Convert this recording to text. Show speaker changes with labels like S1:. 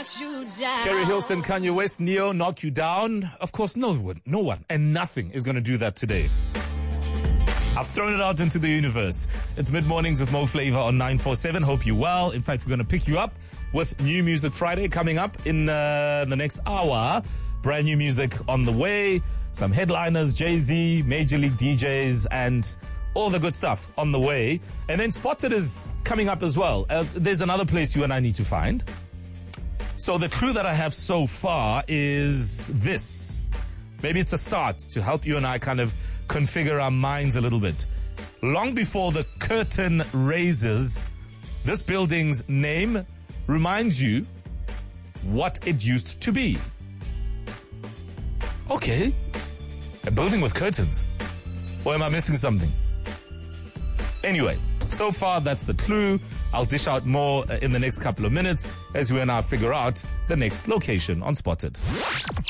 S1: knocks you down.
S2: Kerry Hilson, Kanye West, Neo, Knock You Down. Of course, no one, and nothing is going to do that today. I've thrown it out into the universe. It's Mid-Mornings with Mo Flavor on 947. Hope you're well. In fact, we're going to pick you up with New Music Friday coming up in the next hour. Brand new music on the way. Some headliners, Jay-Z, Major League DJs, and all the good stuff on the way. And then Spotted is coming up as well. There's another place you and I need to find. So the clue that I have so far is this. Maybe it's a start to help you and I kind of configure our minds a little bit. Long before the curtain raises, this building's name reminds you what it used to be. Okay. A building with curtains. Or am I missing something? Anyway, so far that's the clue. I'll dish out more in the next couple of minutes as we now figure out the next location on Spotted.